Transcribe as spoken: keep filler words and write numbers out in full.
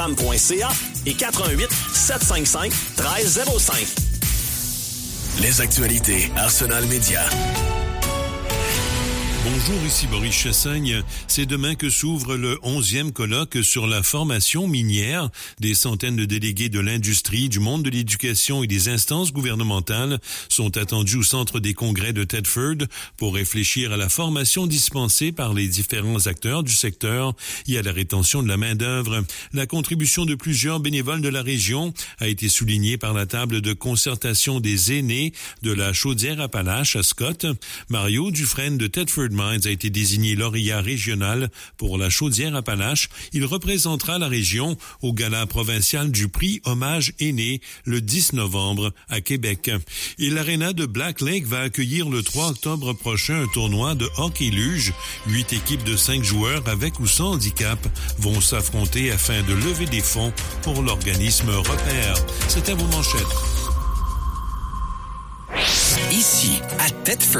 tram point c a et quatre un huit sept cinq cinq un trois zéro cinq. Les actualités Arsenal Média. Bonjour, ici Boris Chassagne. C'est demain que s'ouvre le onzième colloque sur la formation minière. Des centaines de délégués de l'industrie, du monde de l'éducation et des instances gouvernementales sont attendus au centre des congrès de Thetford pour réfléchir à la formation dispensée par les différents acteurs du secteur et à la rétention de la main-d'œuvre. La contribution de plusieurs bénévoles de la région a été soulignée par la table de concertation des aînés de la Chaudière-Appalaches à Scott. Mario Dufresne de Thetford Mines a été désigné lauréat régional pour la Chaudière-Appalaches. Il représentera la région au gala provincial du prix Hommage Aîné le dix novembre à Québec. Et l'aréna de Black Lake va accueillir le trois octobre prochain un tournoi de hockey-luge. Huit équipes de cinq joueurs avec ou sans handicap vont s'affronter afin de lever des fonds pour l'organisme Repère. C'était vos manchettes. Ici, à Thetford.